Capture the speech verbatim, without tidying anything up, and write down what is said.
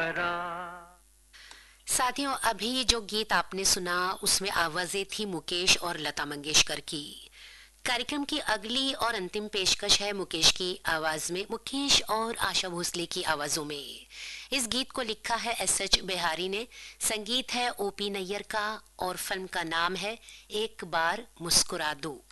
साथियों, अभी जो गीत आपने सुना उसमें आवाजें थी मुकेश और लता मंगेशकर की। कार्यक्रम की अगली और अंतिम पेशकश है मुकेश की आवाज में, मुकेश और आशा भोसले की आवाजों में। इस गीत को लिखा है एस एच बिहारी ने, संगीत है ओपी नैयर का और फिल्म का नाम है एक बार मुस्कुरा दो।